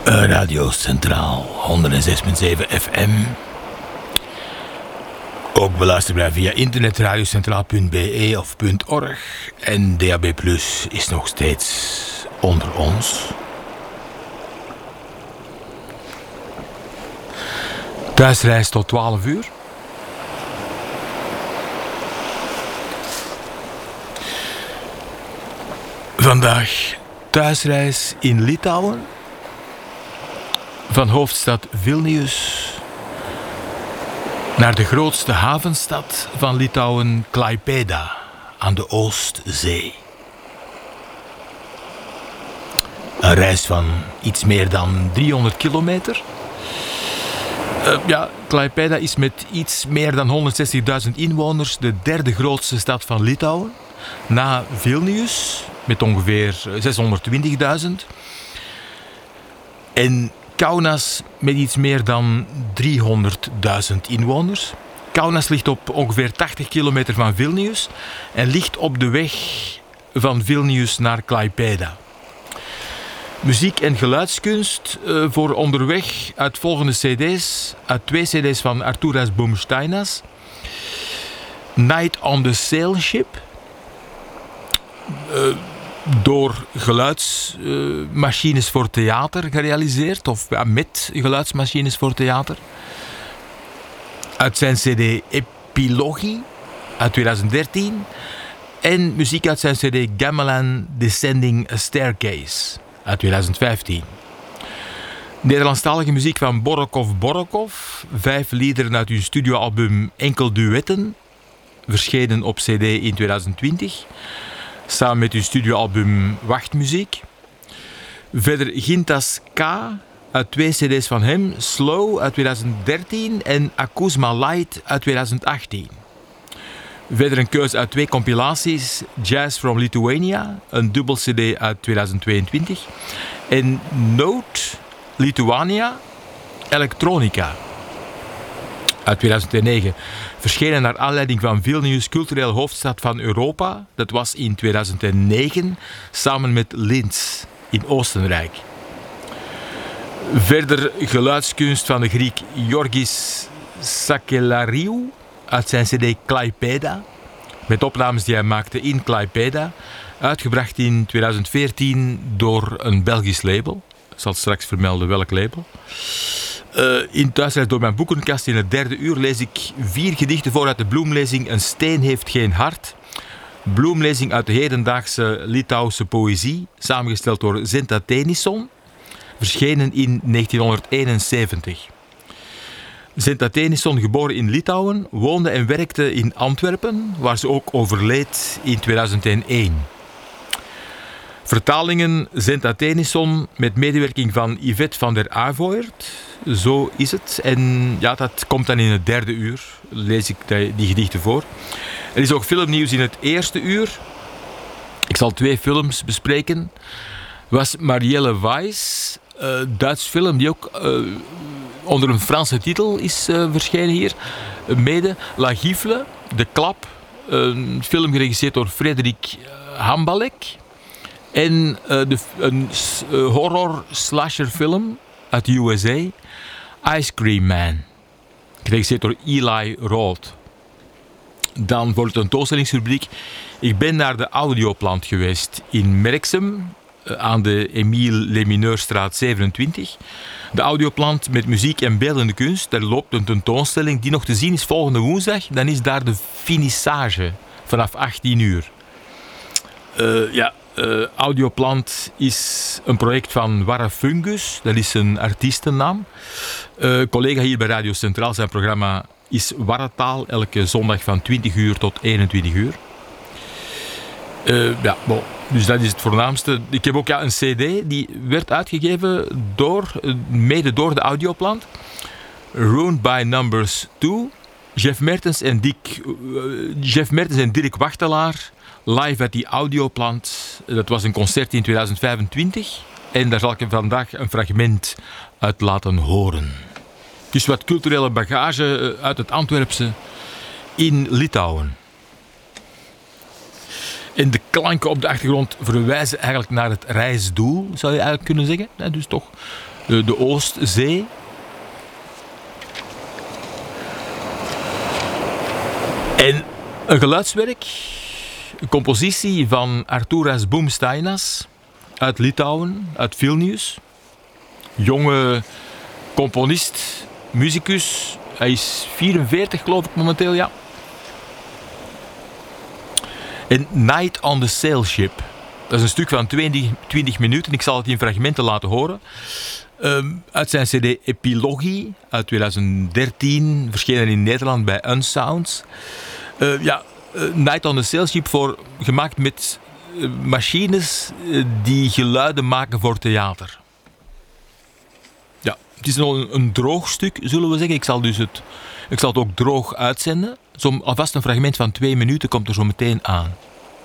Radio Centraal 106.7 FM. Ook beluisterbaar via internet radiocentraal.be of .org. En DAB+ is nog steeds onder ons. Thuisreis tot 12 uur. Vandaag thuisreis in Litouwen. Van hoofdstad Vilnius naar de grootste havenstad van Litouwen, Klaipėda, aan de Oostzee. Een reis van iets meer dan 300 kilometer. Klaipėda is met iets meer dan 160.000 inwoners de derde grootste stad van Litouwen. Na Vilnius, met ongeveer 620.000. En Kaunas met iets meer dan 300.000 inwoners. Kaunas ligt op ongeveer 80 kilometer van Vilnius en ligt op de weg van Vilnius naar Klaipėda. Muziek en geluidskunst voor onderweg uit volgende cd's, uit 2 cd's van Artūras Bumšteinas. Night on the Sail Ship. Door geluidsmachines voor theater gerealiseerd, of met geluidsmachines voor theater. Uit zijn cd Epilogie uit 2013 en muziek uit zijn cd Gamelan Descending a Staircase uit 2015. Nederlandstalige muziek van Borokov, 5 liederen uit hun studioalbum Enkel Duetten, verschenen op cd in 2020. Samen met hun studioalbum Wachtmuziek. Verder Gintas K uit 2 cd's van hem. Slow uit 2013 en Akusma Light uit 2018. Verder een keuze uit 2 compilaties. Jazz from Lithuania, een dubbel cd uit 2022. En Note Lithuania Electronica uit 2009. Verschenen naar aanleiding van Vilnius, culturele hoofdstad van Europa. Dat was in 2009, samen met Linz in Oostenrijk. Verder geluidskunst van de Griek Yorgis Sakellariou uit zijn cd Klaipėda. Met opnames die hij maakte in Klaipėda. Uitgebracht in 2014 door een Belgisch label. Ik zal straks vermelden welk label. In Thuisreis door mijn boekenkast in het 3e uur lees ik 4 gedichten voor uit de bloemlezing Een steen heeft geen hart. Bloemlezing uit de hedendaagse Litouwse poëzie, samengesteld door Zenta Tennyson, verschenen in 1971. Zenta Tennyson, geboren in Litouwen, woonde en werkte in Antwerpen, waar ze ook overleed in 2001. Vertalingen Zenta Tennyson met medewerking van Yvette van der Avoort. Zo is het. En ja, dat komt dan in het 3e uur. Lees ik die gedichten voor. Er is ook filmnieuws in het 1e uur. Ik zal 2 films bespreken. Was Marielle Weiss, Duits film die ook onder een Franse titel is verschenen hier. Mede La Gifle, De Klap. Een film geregisseerd door Frederik Hambalek. En een horror-slasher film uit de USA, Ice Cream Man, geregisseerd door Eli Roth. Dan voor de tentoonstellingsrubriek. Ik ben naar de Audioplant geweest in Merksem, aan de Emile Lemineurstraat 27. De Audioplant met muziek en beeldende kunst. Daar loopt een tentoonstelling die nog te zien is volgende woensdag. Dan is daar de finissage vanaf 18 uur. Audioplant is een project van Warre Fungus, dat is een artiestennaam. Collega hier bij Radio Centraal, zijn programma is Warretaal, elke zondag van 20 uur tot 21 uur. Dus dat is het voornaamste. Ik heb ook een cd, die werd uitgegeven mede door de Audioplant. Ruined by Numbers 2. Jeff Mertens en Dirk Wachtelaar. Live at die Audioplant. Dat was een concert in 2025. En daar zal ik vandaag een fragment uit laten horen. Dus wat culturele bagage uit het Antwerpse in Litouwen. En de klanken op de achtergrond verwijzen eigenlijk naar het reisdoel, zou je eigenlijk kunnen zeggen. Dus toch de Oostzee. En een geluidswerk, een compositie van Artūras Bumstainas uit Litouwen, uit Vilnius. Jonge componist, muzikus. Hij is 44 geloof ik momenteel, ja. En Night on the Sail Ship. Dat is een stuk van 20 minuten. Ik zal het in fragmenten laten horen. Uit zijn cd Epilogie uit 2013. Verschenen in Nederland bij Unsounds. Night on the Sail Ship gemaakt met machines die geluiden maken voor theater. Ja, het is nog een droog stuk, zullen we zeggen. Ik zal het ook droog uitzenden. Alvast een fragment van 2 minuten komt er zo meteen aan.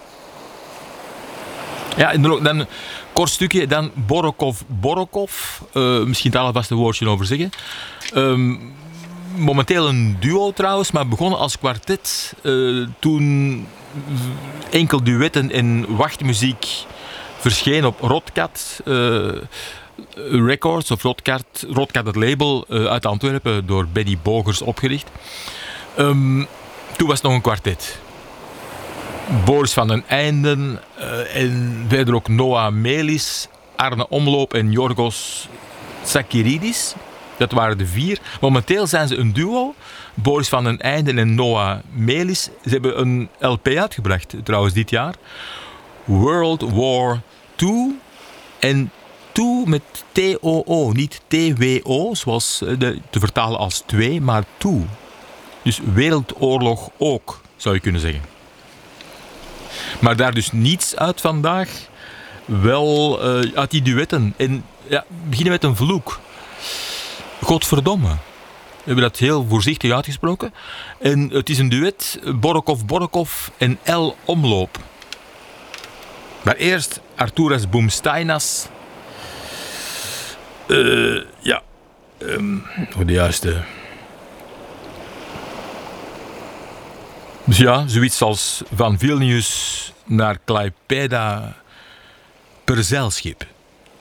Ja, en dan een kort stukje, dan Borokov. Misschien daar alvast een woordje over zeggen. Momenteel een duo trouwens, maar begonnen als kwartet. Toen enkel duetten en wachtmuziek verscheen op Rotkat Records, of Rotkat het label uit Antwerpen, door Benny Bogers opgericht. Toen was het nog een kwartet. Boris van den Einden en verder ook Noah Melis, Arne Omloop en Yorgos Tsakiridis. Dat waren de 4. Momenteel zijn ze een duo. Boris van den Einden en Noah Melis. Ze hebben een LP uitgebracht, trouwens dit jaar. World War II. En II met T-O-O, niet T-W-O, zoals te vertalen als 2, maar II. Dus Wereldoorlog ook, zou je kunnen zeggen. Maar daar dus niets uit vandaag. Wel uit die duetten. En ja, beginnen met een vloek. Godverdomme. We hebben dat heel voorzichtig uitgesproken. En het is een duet. Borokov en L. Omloop. Maar eerst Artūras Bumstainas. De juiste. Dus ja, zoiets als van Vilnius naar Klaipėda per zeilschip.